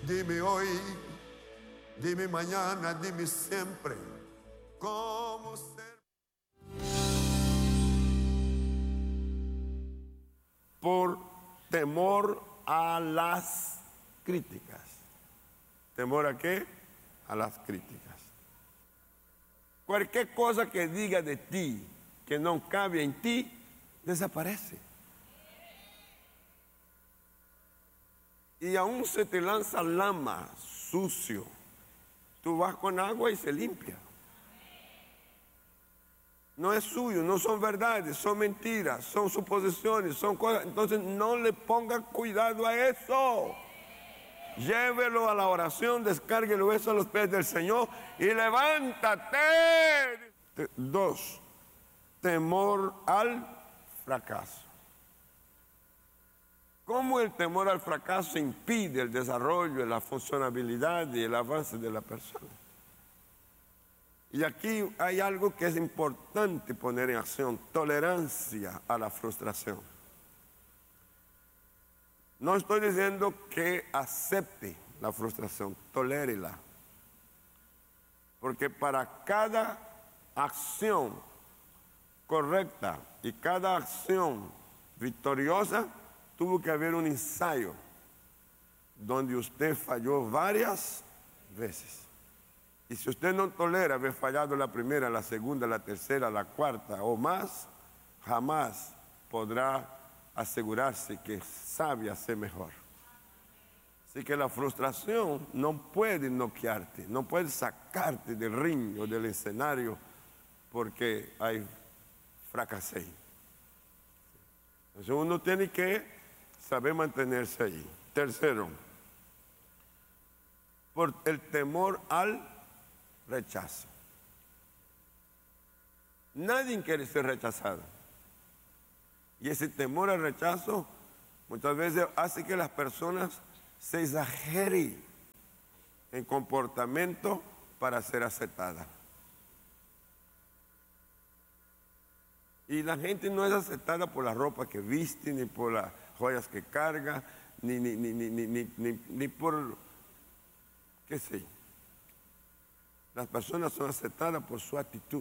Dime hoy, dime mañana, dime siempre, ¿cómo ser? Por temor a las críticas. ¿Temor a qué? A las críticas. Cualquier cosa que diga de ti que no cabe en ti, desaparece. Y aún se te lanza lama, sucio. Tú vas con agua y se limpia. No es suyo, no son verdades, son mentiras, son suposiciones, son cosas. Entonces no le ponga cuidado a eso. Llévelo a la oración, descárguelo eso a los pies del Señor y levántate. 2, temor al fracaso. ¿Cómo el temor al fracaso impide el desarrollo, la funcionabilidad y el avance de la persona? Y aquí hay algo que es importante poner en acción: tolerancia a la frustración. No estoy diciendo que acepte la frustración, tolérela. Porque para cada acción correcta y cada acción victoriosa, tuvo que haber un ensayo donde usted falló varias veces. Y si usted no tolera haber fallado la primera, la segunda, la tercera, la cuarta o más, jamás podrá asegurarse que sabe hacer mejor. Así que la frustración no puede noquearte, no puede sacarte del ring o del escenario porque fracasé. Entonces uno tiene que saber mantenerse allí. Tercero, por el temor al rechazo. Nadie quiere ser rechazado. Y ese temor al rechazo muchas veces hace que las personas se exageren en comportamiento para ser aceptadas. Y la gente no es aceptada por la ropa que viste, ni por las joyas que carga, ni por, qué sé. Las personas son aceptadas por su actitud.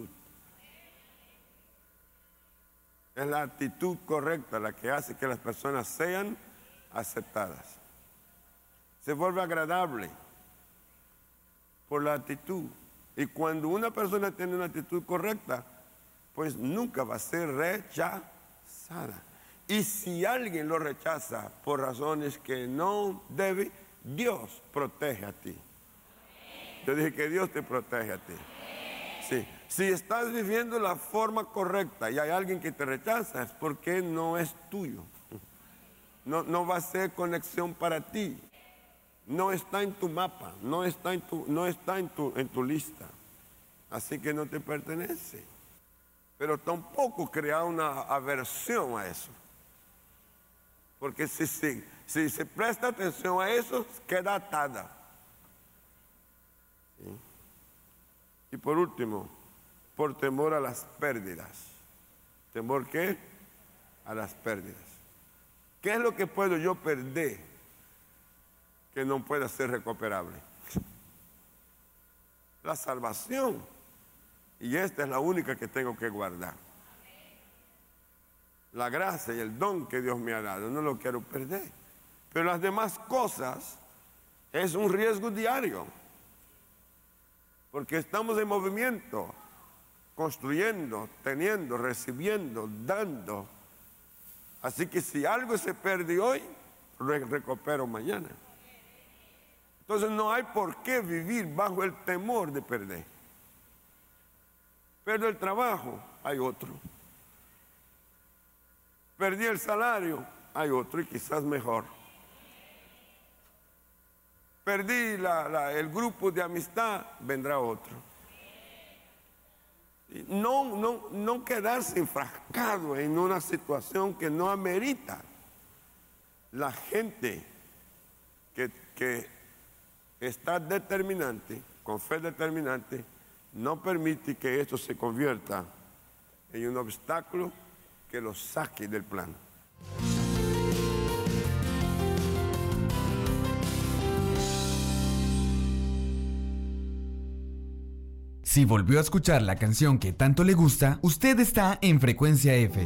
Es la actitud correcta la que hace que las personas sean aceptadas. Se vuelve agradable por la actitud. Y cuando una persona tiene una actitud correcta, pues nunca va a ser rechazada. Y si alguien lo rechaza por razones que no debe, Dios protege a ti. Yo dije que Dios te protege a ti. Sí. Si estás viviendo la forma correcta y hay alguien que te rechaza, es porque no es tuyo. No va a ser conexión para ti. No está en tu mapa, no está en tu lista. Así que no te pertenece. Pero tampoco crea una aversión a eso. Porque si se presta atención a eso, queda atada. ¿Sí? Y por último, por temor a las pérdidas. ¿Temor qué? A las pérdidas. ¿Qué es lo que puedo yo perder que no pueda ser recuperable? La salvación. Y esta es la única que tengo que guardar. La gracia y el don que Dios me ha dado, no lo quiero perder. Pero las demás cosas es un riesgo diario. Porque estamos en movimiento, construyendo, teniendo, recibiendo, dando. Así que si algo se pierde hoy, recupero mañana. Entonces no hay por qué vivir bajo el temor de perder. Pierdo el trabajo, hay otro. Perdí el salario, hay otro y quizás mejor. Perdí el grupo de amistad, vendrá otro. No quedarse enfrascado en una situación que no amerita. La gente que está determinante, con fe determinante, no permite que esto se convierta en un obstáculo que lo saque del plan. Si volvió a escuchar la canción que tanto le gusta, usted está en Frecuencia F.